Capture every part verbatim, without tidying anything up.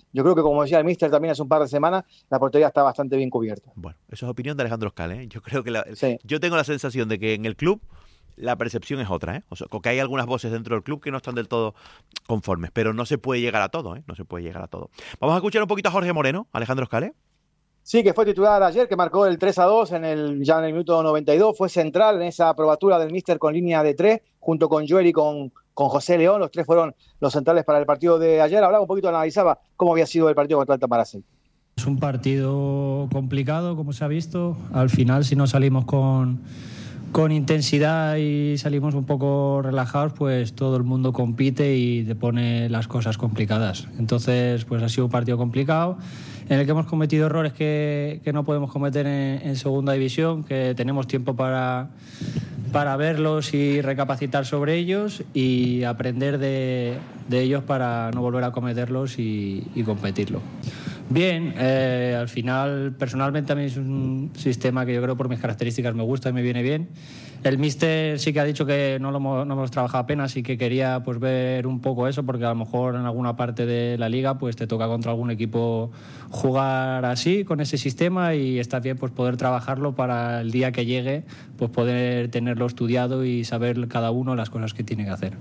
yo creo que, como decía el míster también hace un par de semanas, la portería está bastante bien cubierta. Bueno, eso es opinión de Alejandro Scale, ¿eh? Yo creo que la, Sí. yo tengo la sensación de que en el club la percepción es otra, ¿eh? O sea, que hay algunas voces dentro del club que no están del todo conformes, pero no se puede llegar a todo, ¿eh? No se puede llegar a todo. Vamos a escuchar un poquito a Jorge Moreno, Alejandro Scale. Sí, que fue titular ayer, que marcó el tres a dos en el, ya en el minuto noventa y dos, fue central en esa probatura del míster con línea de tres, junto con Joel y con, con José León, los tres fueron los centrales para el partido de ayer. Hablaba un poquito, analizaba cómo había sido el partido contra el Tamaracén. Es un partido complicado, como se ha visto. Al final, si no salimos con, con intensidad y salimos un poco relajados, pues todo el mundo compite y te pone las cosas complicadas. Entonces, pues ha sido un partido complicado en el que hemos cometido errores que, que no podemos cometer en, en segunda división, que tenemos tiempo para, para verlos y recapacitar sobre ellos y aprender de, de ellos para no volver a cometerlos y, y competirlo. Bien, eh, al final, personalmente a mí es un sistema que yo creo por mis características me gusta y me viene bien. El míster sí que ha dicho que no lo hemos, no hemos trabajado apenas y que quería pues ver un poco eso, porque a lo mejor en alguna parte de la liga pues te toca contra algún equipo jugar así, con ese sistema, y está bien pues poder trabajarlo para el día que llegue, pues poder tenerlo estudiado y saber cada uno las cosas que tiene que hacer.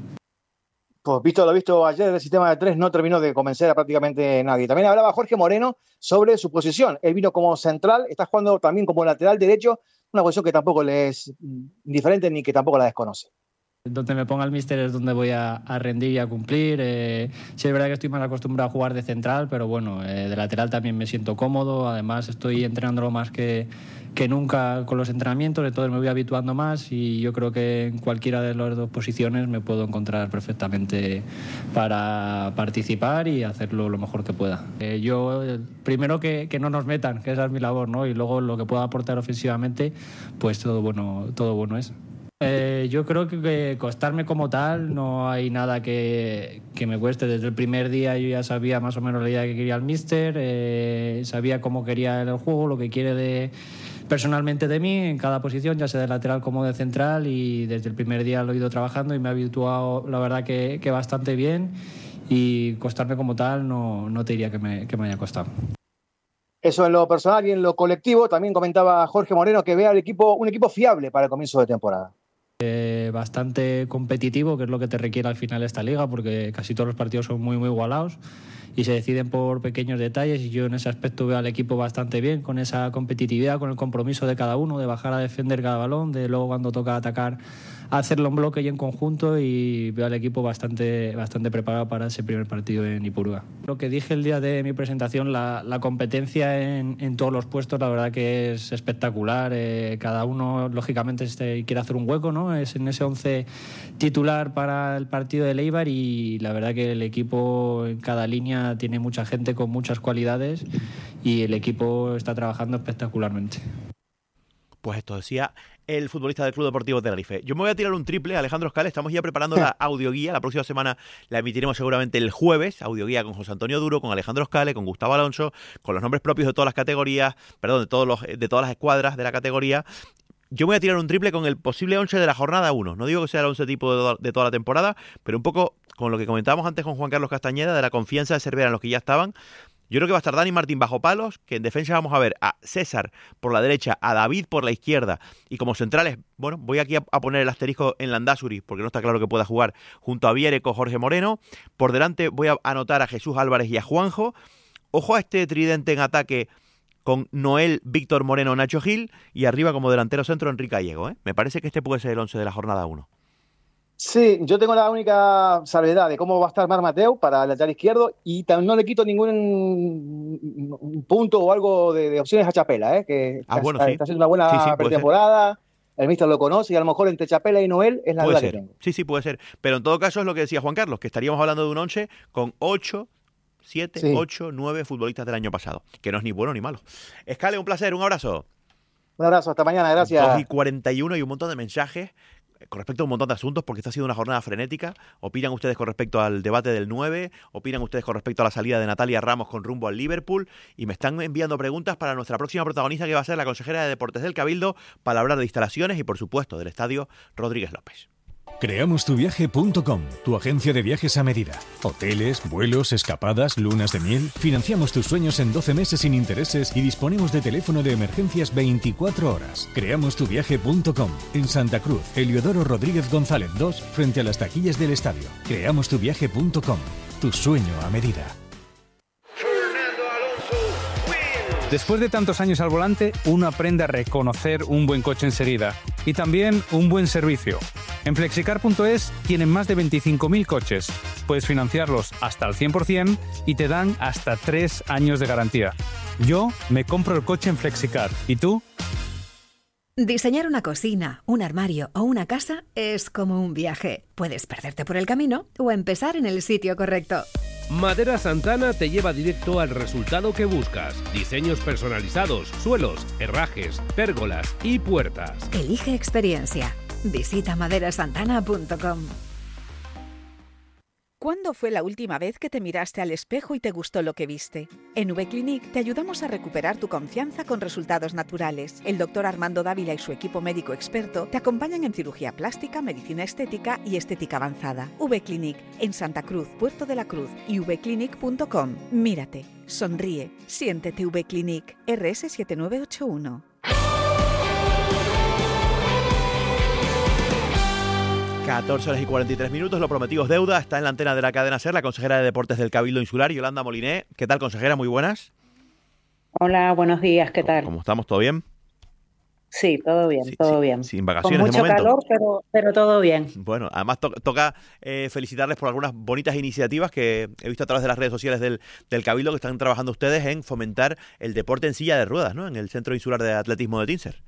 Pues visto lo visto ayer, el sistema de tres no terminó de convencer a prácticamente nadie. También hablaba Jorge Moreno sobre su posición. Él vino como central, está jugando también como lateral derecho, una posición que tampoco le es indiferente ni que tampoco la desconoce. Donde me ponga el míster es donde voy a, a rendir y a cumplir. Eh, sí, es verdad que estoy más acostumbrado a jugar de central, pero bueno, eh, de lateral también me siento cómodo. Además, estoy entrenándolo más que, que nunca con los entrenamientos, entonces me voy habituando más y yo creo que en cualquiera de las dos posiciones me puedo encontrar perfectamente para participar y hacerlo lo mejor que pueda. Eh, yo, eh, primero que, que no nos metan, que esa es mi labor, ¿no? Y luego lo que pueda aportar ofensivamente, pues todo bueno, todo bueno es. Eh, yo creo que, que costarme como tal no hay nada que, que me cueste. Desde el primer día yo ya sabía más o menos la idea que quería el míster, eh, sabía cómo quería el juego, lo que quiere de, personalmente de mí en cada posición, ya sea de lateral como de central, y desde el primer día lo he ido trabajando y me ha habituado la verdad que, que bastante bien, y costarme como tal no, no te diría que me, que me haya costado. Eso en lo personal, y en lo colectivo también comentaba Jorge Moreno que vea el equipo, un equipo fiable para el comienzo de temporada. Eh, bastante competitivo, que es lo que te requiere al final esta liga, porque casi todos los partidos son muy muy igualados y se deciden por pequeños detalles, y yo en ese aspecto veo al equipo bastante bien, con esa competitividad, con el compromiso de cada uno, de bajar a defender cada balón, de luego cuando toca atacar hacerlo en bloque y en conjunto, y veo al equipo bastante, bastante preparado para ese primer partido en Ipurúa. Lo que dije el día de mi presentación, la, la competencia en, en todos los puestos, la verdad que es espectacular. Eh, cada uno, lógicamente, este, quiere hacer un hueco, ¿no? Es en ese once titular para el partido de Eibar, y la verdad que el equipo en cada línea tiene mucha gente con muchas cualidades y el equipo está trabajando espectacularmente. Pues esto decía el futbolista del Club Deportivo Tenerife. Yo me voy a tirar un triple, Alejandro Scale. Estamos ya preparando la audioguía. La próxima semana la emitiremos seguramente el jueves. Audioguía con José Antonio Duro, con Alejandro Scale, con Gustavo Alonso, con los nombres propios de todas las categorías, perdón, de, todos los, de todas las escuadras de la categoría. Yo me voy a tirar un triple con el posible once de la jornada uno. No digo que sea el once tipo de, de toda la temporada, pero un poco con lo que comentábamos antes con Juan Carlos Castañeda, de la confianza de Cervera en los que ya estaban. Yo creo que va a estar Dani Martín bajo palos, que en defensa vamos a ver a César por la derecha, a David por la izquierda, y como centrales, bueno, voy aquí a, a poner el asterisco en Landázuri, porque no está claro que pueda jugar, junto a Viere con Jorge Moreno. Por delante voy a anotar a Jesús Álvarez y a Juanjo. Ojo a este tridente en ataque con Noel, Víctor Moreno, Nacho Gil, y arriba como delantero centro Enrique Gallego, ¿eh? Me parece que este puede ser el once de la jornada uno. Sí, yo tengo la única salvedad de cómo va a estar Marc Mateu para el lateral izquierdo, y también no le quito ningún punto o algo de, de opciones a Chapela, ¿eh? que ah, está, bueno, está, sí. está haciendo una buena sí, sí, pretemporada, el míster lo conoce, y a lo mejor entre Chapela y Noel es la puede duda ser. que tengo. Sí, sí, puede ser. Pero en todo caso es lo que decía Juan Carlos, que estaríamos hablando de un once con ocho, siete, Sí. ocho, nueve futbolistas del año pasado, que no es ni bueno ni malo. Scale, un placer, un abrazo. Un abrazo, hasta mañana, gracias. dos y cuarenta y uno y un montón de mensajes con respecto a un montón de asuntos, porque esta ha sido una jornada frenética. ¿Opinan ustedes con respecto al debate del nueve? ¿Opinan ustedes con respecto a la salida de Natalia Ramos con rumbo al Liverpool? Y me están enviando preguntas para nuestra próxima protagonista, que va a ser la consejera de Deportes del Cabildo, para hablar de instalaciones y, por supuesto, del estadio Rodríguez López. creamos tu viaje punto com, tu agencia de viajes a medida. Hoteles, vuelos, escapadas, lunas de miel. Financiamos tus sueños en doce meses sin intereses y disponemos de teléfono de emergencias veinticuatro horas. creamos tu viaje punto com, en Santa Cruz, Heliodoro Rodríguez González dos, frente a las taquillas del estadio. creamos tu viaje punto com, tu sueño a medida. Después de tantos años al volante, uno aprende a reconocer un buen coche enseguida y también un buen servicio. En flexicar punto es tienen más de veinticinco mil coches. Puedes financiarlos hasta el cien por ciento y te dan hasta tres años de garantía. Yo me compro el coche en Flexicar. ¿Y tú? Diseñar una cocina, un armario o una casa es como un viaje. Puedes perderte por el camino o empezar en el sitio correcto. Madera Santana te lleva directo al resultado que buscas. Diseños personalizados, suelos, herrajes, pérgolas y puertas. Elige experiencia. Visita madera santana punto com. ¿Cuándo fue la última vez que te miraste al espejo y te gustó lo que viste? En V-Clinic te ayudamos a recuperar tu confianza con resultados naturales. El doctor Armando Dávila y su equipo médico experto te acompañan en cirugía plástica, medicina estética y estética avanzada. V-Clinic, en Santa Cruz, Puerto de la Cruz y v clinic punto com. Mírate, sonríe, siéntete V-Clinic. R S siete nueve ocho uno. catorce horas y cuarenta y tres minutos, lo prometido es deuda. Está en la antena de la cadena SER la consejera de Deportes del Cabildo Insular, Yolanda Moliné. ¿Qué tal, consejera? Muy buenas. Hola, buenos días, ¿qué tal? ¿Cómo estamos? ¿Todo bien? Sí, todo bien, sí, todo sí, bien. Sin vacaciones Con mucho de momento. calor, pero, pero todo bien. Bueno, además to toca eh, felicitarles por algunas bonitas iniciativas que he visto a través de las redes sociales del, del Cabildo, que están trabajando ustedes en fomentar el deporte en silla de ruedas, ¿no? En el Centro Insular de Atletismo de Tinser.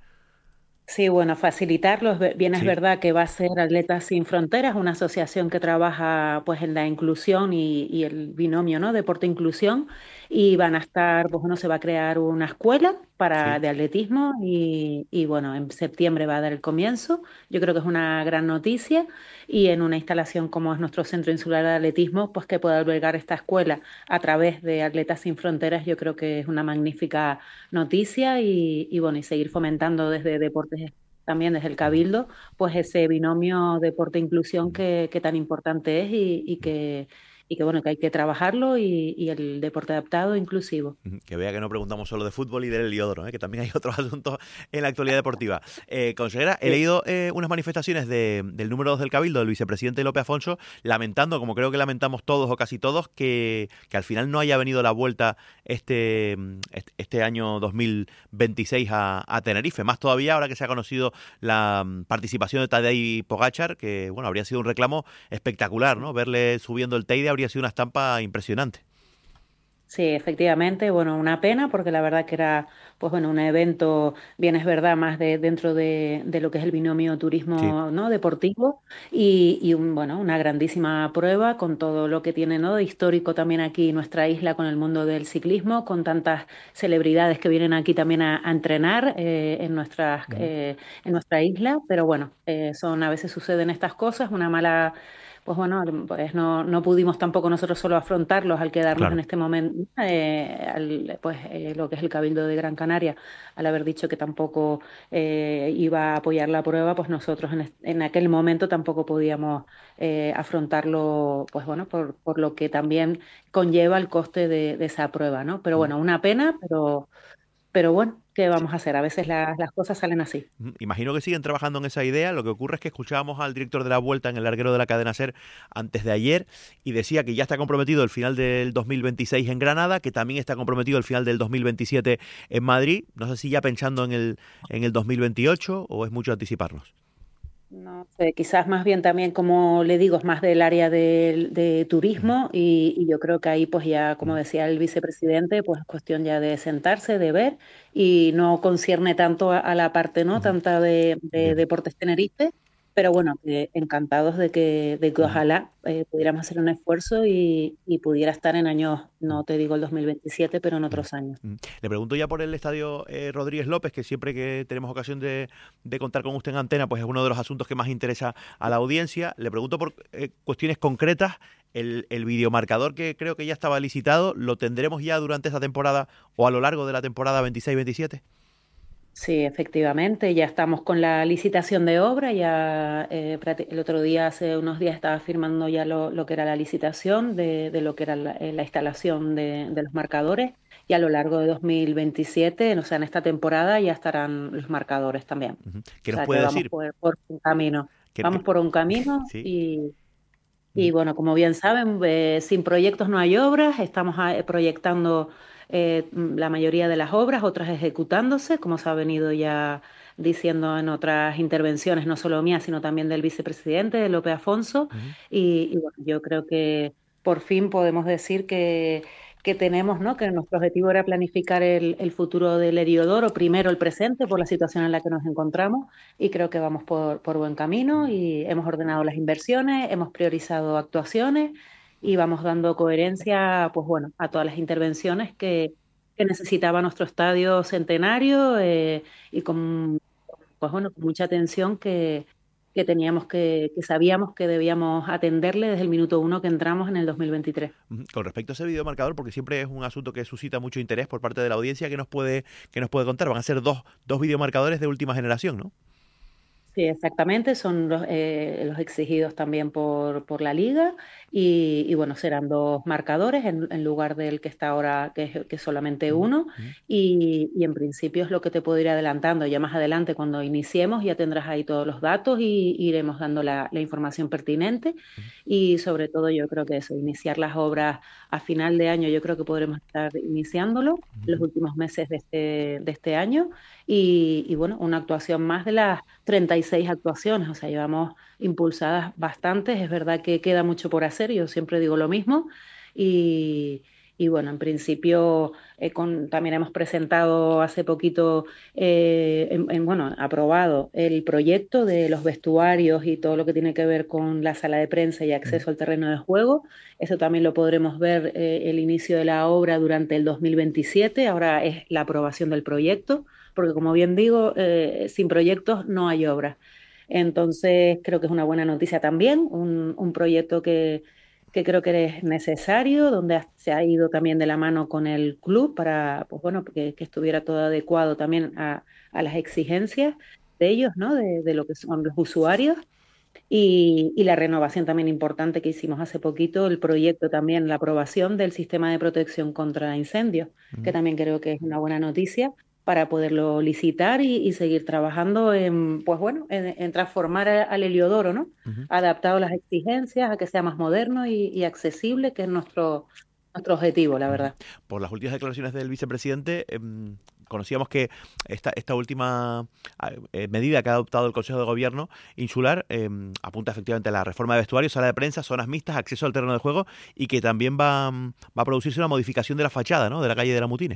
Sí, bueno, facilitarlos. Bien, es Sí. verdad que va a ser Atletas Sin Fronteras, una asociación que trabaja pues en la inclusión y, y el binomio, ¿no? Deporte-inclusión, y van a estar, pues bueno, se va a crear una escuela para Sí. de atletismo y, y bueno, en septiembre va a dar el comienzo. Yo creo que es una gran noticia y en una instalación como es nuestro Centro Insular de Atletismo, pues que pueda albergar esta escuela a través de Atletas Sin Fronteras, yo creo que es una magnífica noticia y, y bueno, y seguir fomentando desde deportes, también desde el Cabildo, pues ese binomio deporte-inclusión que, que tan importante es y, y que y que bueno, que hay que trabajarlo y, y el deporte adaptado inclusivo. Que vea que no preguntamos solo de fútbol y del Heliódromo, ¿eh? Que también hay otros asuntos en la actualidad deportiva. Eh, consejera, he Sí. leído eh, unas manifestaciones de, del número dos del Cabildo, del vicepresidente Lope Afonso, lamentando, como creo que lamentamos todos o casi todos, que, que al final no haya venido la vuelta este, este, este año dos mil veintiséis a, a Tenerife. Más todavía ahora que se ha conocido la participación de Tadej Pogačar, que bueno, habría sido un reclamo espectacular, ¿no? Verle subiendo el Teide habría sido una estampa impresionante. Sí, efectivamente, bueno, una pena porque la verdad que era, pues bueno, un evento, bien es verdad, más de dentro de, de lo que es el binomio turismo, Sí. ¿no? Deportivo y, y un, bueno, una grandísima prueba con todo lo que tiene, ¿no? De histórico también aquí nuestra isla con el mundo del ciclismo, con tantas celebridades que vienen aquí también a, a entrenar eh, en nuestras, Ujú. eh, en nuestra isla, pero bueno, eh, son a veces suceden estas cosas, una mala pues bueno, pues no, no pudimos tampoco nosotros solo afrontarlos al quedarnos Claro. en este momento, eh, al, pues eh, lo que es el Cabildo de Gran Canaria, al haber dicho que tampoco eh, iba a apoyar la prueba, pues nosotros en, en aquel momento tampoco podíamos eh, afrontarlo, pues bueno, por, por lo que también conlleva el coste de, de esa prueba, ¿no? Pero bueno, una pena, pero, pero bueno, ¿qué vamos a hacer? A veces las, las cosas salen así. Imagino que siguen trabajando en esa idea. Lo que ocurre es que escuchábamos al director de la Vuelta en el larguero de la cadena SER antes de ayer y decía que ya está comprometido el final del dos mil veintiséis en Granada, que también está comprometido el final del dos mil veintisiete en Madrid. No sé si ya pensando en el, en el dos mil veintiocho o es mucho anticiparnos. No sé, quizás más bien también, como le digo, es más del área de, de turismo y, y yo creo que ahí pues ya, como decía el vicepresidente, pues es cuestión ya de sentarse, de ver y no concierne tanto a, a la parte, ¿no? Tanta de, de Deportes Tenerife, pero bueno, eh, encantados de que, de que ojalá eh, pudiéramos hacer un esfuerzo y, y pudiera estar en años, no te digo el dos mil veintisiete, pero en otros años. Le pregunto ya por el estadio eh, Rodríguez López, que siempre que tenemos ocasión de, de contar con usted en antena, pues es uno de los asuntos que más interesa a la audiencia. Le pregunto por eh, cuestiones concretas. El, el videomarcador que creo que ya estaba licitado, ¿lo tendremos ya durante esta temporada o a lo largo de la temporada veintiséis veintisiete? Sí, efectivamente, ya estamos con la licitación de obra, ya eh, el otro día, hace unos días, estaba firmando ya lo, lo que era la licitación de, de lo que era la, eh, la instalación de, de los marcadores, y a lo largo de dos mil veintisiete, o sea, en esta temporada ya estarán los marcadores también. Uh-huh. ¿Qué o nos sea, puede que decir? Vamos por, por un camino, ¿Qué, vamos qué? por un camino Sí. y... Y bueno, como bien saben, eh, sin proyectos no hay obras, estamos eh, proyectando eh, la mayoría de las obras, otras ejecutándose, como se ha venido ya diciendo en otras intervenciones, no solo mía, sino también del vicepresidente, de López Afonso. Uh-huh. Y, y bueno, yo creo que por fin podemos decir que, que tenemos, ¿no? Que nuestro objetivo era planificar el, el futuro del Heliodoro, primero el presente, por la situación en la que nos encontramos, y creo que vamos por, por buen camino y hemos ordenado las inversiones, hemos priorizado actuaciones y vamos dando coherencia, pues bueno, a todas las intervenciones que, que necesitaba nuestro estadio centenario eh, y con, pues bueno, con mucha atención que, que teníamos que, que sabíamos que debíamos atenderle desde el minuto uno que entramos en el dos mil veintitrés. Con respecto a ese videomarcador, porque siempre es un asunto que suscita mucho interés por parte de la audiencia, ¿qué nos puede, qué nos puede contar? Van a ser dos, dos videomarcadores de última generación, ¿no? Sí, exactamente, son los, eh, los exigidos también por, por la liga y, y bueno, serán dos marcadores en, en lugar del que está ahora, que es, que es solamente uno, Uh-huh. y, y en principio es lo que te puedo ir adelantando. Ya más adelante, cuando iniciemos, ya tendrás ahí todos los datos y iremos dando la, la información pertinente. Uh-huh. Y sobre todo yo creo que eso, iniciar las obras a final de año, yo creo que podremos estar iniciándolo Uh-huh. los últimos meses de este, de este año. Y, y bueno, una actuación más de las treinta y seis actuaciones, o sea, llevamos impulsadas bastantes, es verdad que queda mucho por hacer, yo siempre digo lo mismo, y, y bueno, en principio eh, con, también hemos presentado hace poquito, eh, en, en, bueno, aprobado el proyecto de los vestuarios y todo lo que tiene que ver con la sala de prensa y acceso al terreno de juego. Eso también lo podremos ver eh, el inicio de la obra durante el dos mil veintisiete, ahora es la aprobación del proyecto, porque como bien digo, eh, sin proyectos no hay obra. Entonces creo que es una buena noticia también, un, un proyecto que, que creo que es necesario, donde se ha ido también de la mano con el club para, pues bueno, que, que estuviera todo adecuado también a, a las exigencias de ellos, ¿no? De, de lo que son los usuarios. Y, y la renovación también importante que hicimos hace poquito, el proyecto también, la aprobación del sistema de protección contra incendios, uh-huh. que también creo que es una buena noticia para poderlo licitar y, y seguir trabajando en, pues bueno, en, en transformar al Heliodoro, ¿no? Uh-huh. Adaptado a las exigencias, a que sea más moderno y, y accesible, que es nuestro, nuestro objetivo, la verdad. Por las últimas declaraciones del vicepresidente, eh, conocíamos que esta, esta última eh, medida que ha adoptado el Consejo de Gobierno insular eh, apunta efectivamente a la reforma de vestuarios, sala de prensa, zonas mixtas, acceso al terreno de juego, y que también va, va a producirse una modificación de la fachada, ¿no?, de la calle de la Mutines.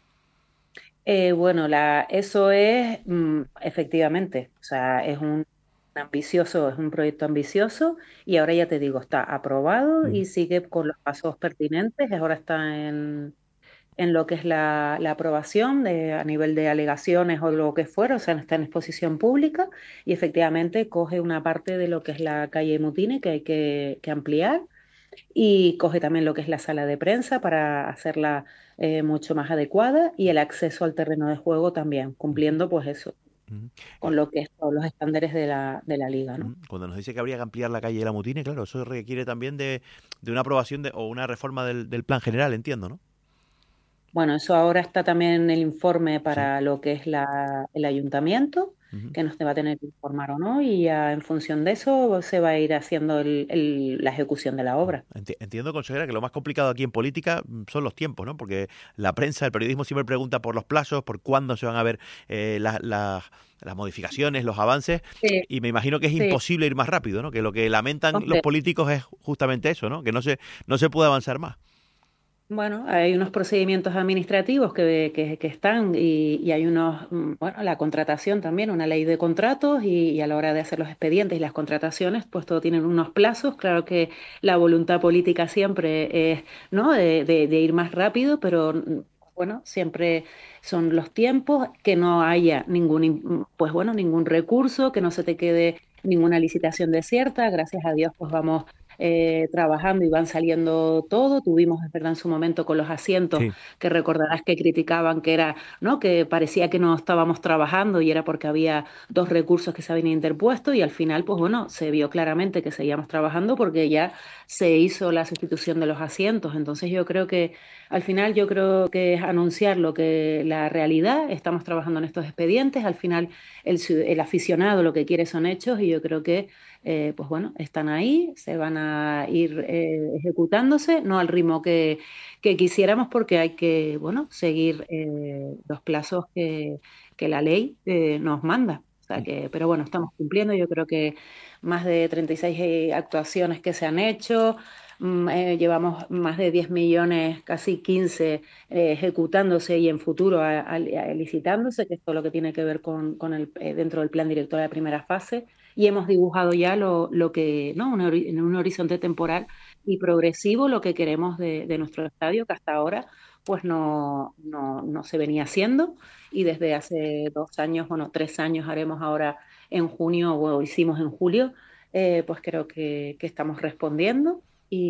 Eh, bueno, la, eso es mm, efectivamente, o sea, es un ambicioso, es un proyecto ambicioso y ahora ya te digo, está aprobado mm. y sigue con los pasos pertinentes, ahora está en, en lo que es la, la aprobación de, a nivel de alegaciones o lo que fuera, o sea, está en exposición pública y efectivamente coge una parte de lo que es la calle Mutines que hay que, que ampliar. Y coge también lo que es la sala de prensa para hacerla eh, mucho más adecuada y el acceso al terreno de juego también, cumpliendo pues eso, uh-huh. con lo que es todos los estándares de la, de la liga, ¿no? Cuando nos dice que habría que ampliar la calle de la Mutines, claro, eso requiere también de, de una aprobación de, o una reforma del, del plan general, entiendo, ¿no? Bueno, eso ahora está también en el informe para sí. lo que es la, el ayuntamiento, uh-huh. que nos va a tener que informar o no, y ya en función de eso se va a ir haciendo el, el, la ejecución de la obra. Entiendo, consejera, que lo más complicado aquí en política son los tiempos, ¿no? Porque la prensa, el periodismo siempre pregunta por los plazos, por cuándo se van a ver eh, las, las, las modificaciones, los avances, sí. y me imagino que es sí. imposible ir más rápido, ¿no? Que lo que lamentan okay. los políticos es justamente eso, ¿no? Que no se, no se puede avanzar más. Bueno, hay unos procedimientos administrativos que, que, que están y, y hay unos, bueno, la contratación también, una ley de contratos y, y a la hora de hacer los expedientes y las contrataciones, pues todo tienen unos plazos. Claro que la voluntad política siempre es, ¿no?, de, de, de ir más rápido, pero bueno, siempre son los tiempos, que no haya ningún, pues bueno, ningún recurso, que no se te quede ninguna licitación desierta. Gracias a Dios, pues vamos eh, trabajando y van saliendo todo. Tuvimos, es verdad, en su momento con los asientos, sí. que recordarás que criticaban que era, ¿no? que parecía que no estábamos trabajando y era porque había dos recursos que se habían interpuesto y al final, pues bueno, se vio claramente que seguíamos trabajando porque ya se hizo la sustitución de los asientos. Entonces yo creo que al final yo creo que es anunciar lo que la realidad, estamos trabajando en estos expedientes, al final el, el aficionado lo que quiere son hechos y yo creo que eh, pues bueno, están ahí, se van a ir eh, ejecutándose, no al ritmo que, que quisiéramos porque hay que, bueno, seguir eh, los plazos que, que la ley eh, nos manda. O sea que, pero bueno, estamos cumpliendo, yo creo que más de treinta y seis actuaciones que se han hecho, Eh, llevamos más de diez millones, casi quince, eh, ejecutándose y en futuro a, a, a licitándose, que es todo lo que tiene que ver con, con el, eh, dentro del plan director de la primera fase, y hemos dibujado ya lo, lo que, ¿no? un, en un horizonte temporal y progresivo lo que queremos de, de nuestro estadio, que hasta ahora pues no, no, no se venía haciendo, y desde hace dos años, bueno, tres años haremos ahora en junio, o hicimos en julio, eh, pues creo que, que estamos respondiendo.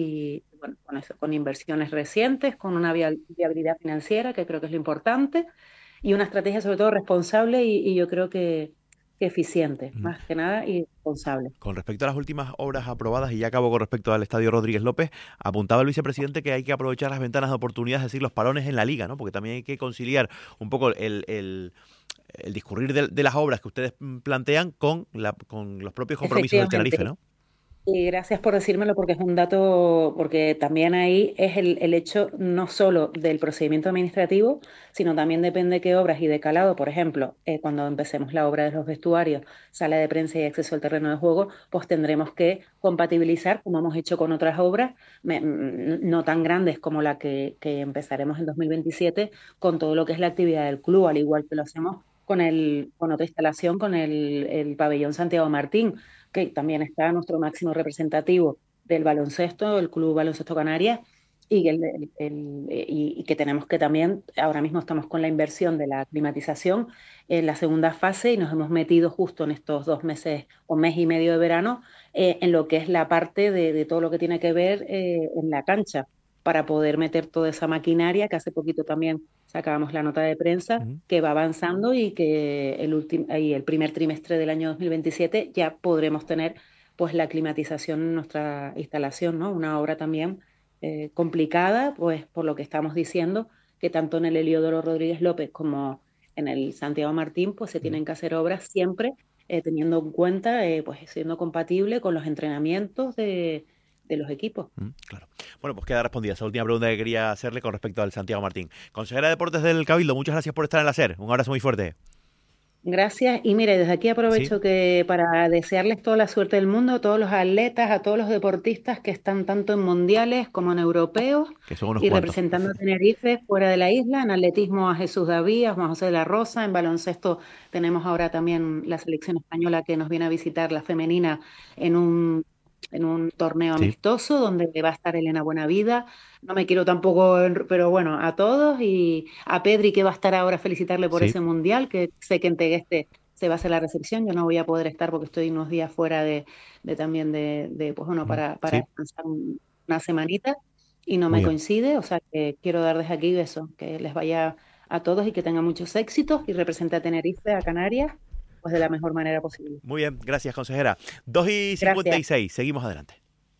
Y bueno, con eso, con inversiones recientes, con una viabilidad financiera, que creo que es lo importante, y una estrategia sobre todo responsable y, y yo creo que, que eficiente, mm. más que nada, y responsable. Con respecto a las últimas obras aprobadas, y ya acabo con respecto al Estadio Rodríguez López, apuntaba el vicepresidente que hay que aprovechar las ventanas de oportunidad, es decir, los parones en la liga, ¿no? Porque también hay que conciliar un poco el... el el discurrir de, de las obras que ustedes plantean con, la, con los propios compromisos del Tenerife, ¿no? Y gracias por decírmelo porque es un dato, porque también ahí es el, el hecho no solo del procedimiento administrativo, sino también depende de qué obras y de calado. Por ejemplo, eh, cuando empecemos la obra de los vestuarios, sala de prensa y acceso al terreno de juego, pues tendremos que compatibilizar, como hemos hecho con otras obras, me, no tan grandes como la que, que empezaremos en dos mil veintisiete, con todo lo que es la actividad del club, al igual que lo hacemos con, el, con otra instalación, con el, el pabellón Santiago Martín, que también está nuestro máximo representativo del baloncesto, el Club Baloncesto Canarias, y, el, el, el, y, y que tenemos que también, ahora mismo estamos con la inversión de la climatización en la segunda fase y nos hemos metido justo en estos dos meses o mes y medio de verano eh, en lo que es la parte de, de todo lo que tiene que ver eh, en la cancha, para poder meter toda esa maquinaria, que hace poquito también sacábamos la nota de prensa, uh-huh. que va avanzando y que el, ultim- y el primer trimestre del año dos mil veintisiete ya podremos tener pues la climatización en nuestra instalación, ¿no? Una obra también eh, complicada, pues por lo que estamos diciendo, que tanto en el Heliodoro Rodríguez López como en el Santiago Martín, pues se uh-huh. tienen que hacer obras siempre eh, teniendo en cuenta, eh, pues siendo compatible con los entrenamientos de... de los equipos. Mm, claro. Bueno, pues queda respondida esa última pregunta que quería hacerle con respecto al Santiago Martín. Consejera de Deportes del Cabildo, muchas gracias por estar en la SER. Un abrazo muy fuerte. Gracias. Y mire, desde aquí aprovecho ¿Sí? que para desearles toda la suerte del mundo a todos los atletas, a todos los deportistas que están tanto en mundiales como en europeos que son unos y cuantos. Representando a Tenerife fuera de la isla. En atletismo a Jesús David, a Juan José de la Rosa. En baloncesto tenemos ahora también la selección española que nos viene a visitar, la femenina, en un en un torneo sí. amistoso donde va a estar Elena Buenavida. No me quiero tampoco, pero bueno, a todos, y a Pedri, que va a estar ahora, felicitarle por sí. ese mundial, que sé que en Tegueste se va a hacer la recepción. Yo no voy a poder estar porque estoy unos días fuera de, de también de, de, pues bueno, para, para sí. descansar una semanita y no Muy me bien. coincide, o sea que quiero dar desde aquí eso, que les vaya a todos y que tengan muchos éxitos y represente a Tenerife, a Canarias, pues de la mejor manera posible. Muy bien, gracias, consejera. dos y cincuenta y seis, seguimos adelante.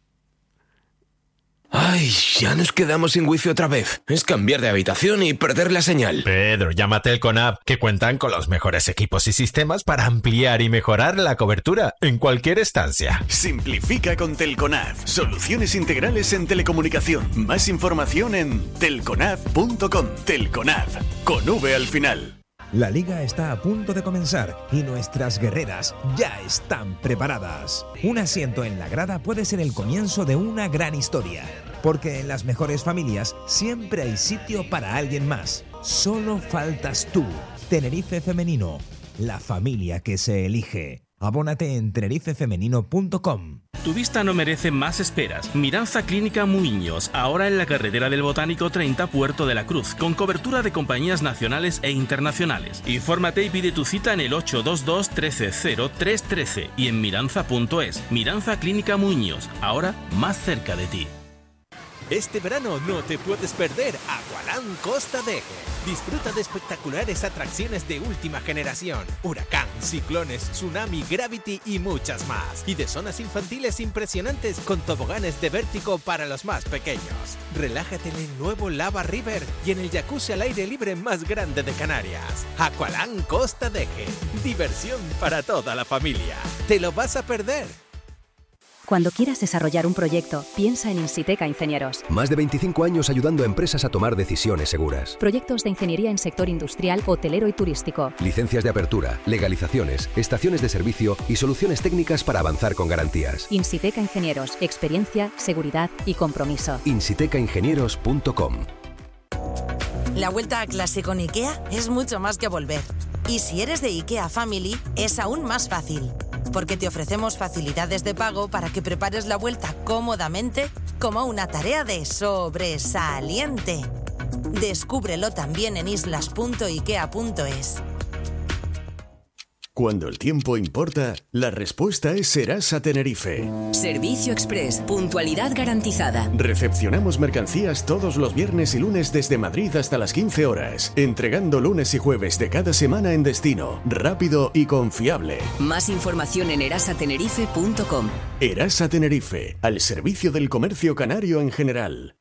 Ay, ya nos quedamos sin wifi otra vez. Es cambiar de habitación y perder la señal. Pedro, llama a Telconab, que cuentan con los mejores equipos y sistemas para ampliar y mejorar la cobertura en cualquier estancia. Simplifica con Telconab. Soluciones integrales en telecomunicación. Más información en telconab punto com. Telconab, con V al final. La liga está a punto de comenzar y nuestras guerreras ya están preparadas. Un asiento en la grada puede ser el comienzo de una gran historia, porque en las mejores familias siempre hay sitio para alguien más. Solo faltas tú. Tenerife Femenino, la familia que se elige. Abónate en tenerife femenino punto com. Tu vista no merece más esperas. Miranza Clínica Muiños, ahora en la carretera del Botánico treinta, Puerto de la Cruz, con cobertura de compañías nacionales e internacionales. Infórmate y pide tu cita en el ocho dos dos, uno tres cero, tres uno tres y en miranza punto es. Miranza Clínica Muiños, ahora más cerca de ti. Este verano no te puedes perder Aqualand Costa de Eje. Disfruta de espectaculares atracciones de última generación, huracán, ciclones, tsunami, gravity y muchas más. Y de zonas infantiles impresionantes con toboganes de vértigo para los más pequeños. Relájate en el nuevo Lava River y en el jacuzzi al aire libre más grande de Canarias. Aqualand Costa de Eje. Diversión para toda la familia. ¿Te lo vas a perder? Cuando quieras desarrollar un proyecto, piensa en Insiteca Ingenieros. Más de veinticinco años ayudando a empresas a tomar decisiones seguras. Proyectos de ingeniería en sector industrial, hotelero y turístico. Licencias de apertura, legalizaciones, estaciones de servicio y soluciones técnicas para avanzar con garantías. Insiteca Ingenieros. Experiencia, seguridad y compromiso. insiteca ingenieros punto com. La vuelta a clase con IKEA es mucho más que volver. Y si eres de IKEA Family, es aún más fácil. Porque te ofrecemos facilidades de pago para que prepares la vuelta cómodamente como una tarea de sobresaliente. Descúbrelo también en islas punto ikea punto es. Cuando el tiempo importa, la respuesta es Serasa Tenerife. Servicio Express, puntualidad garantizada. Recepcionamos mercancías todos los viernes y lunes desde Madrid hasta las quince horas, entregando lunes y jueves de cada semana en destino, rápido y confiable. Más información en erasa tenerife punto com. Erasa Tenerife, al servicio del comercio canario en general.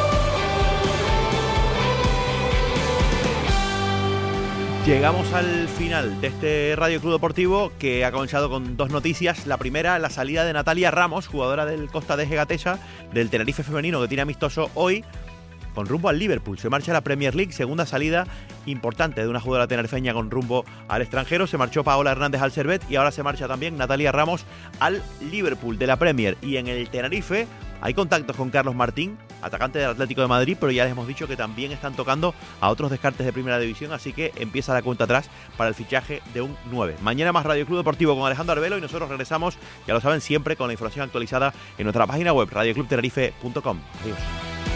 Llegamos al final de este Radio Club Deportivo que ha comenzado con dos noticias. La primera, la salida de Natalia Ramos, jugadora del Costa de Gatesa, del Tenerife femenino, que tiene amistoso hoy con rumbo al Liverpool. Se marcha a la Premier League, segunda salida importante de una jugadora tinerfeña con rumbo al extranjero. Se marchó Paola Hernández al Servette y ahora se marcha también Natalia Ramos al Liverpool de la Premier. Y en el Tenerife hay contactos con Carlos Martín, atacante del Atlético de Madrid, pero ya les hemos dicho que también están tocando a otros descartes de Primera División, así que empieza la cuenta atrás para el fichaje de un nueve. Mañana más Radio Club Deportivo con Alejandro Arbelo y nosotros regresamos, ya lo saben, siempre con la información actualizada en nuestra página web radio club tenerife punto com. Adiós.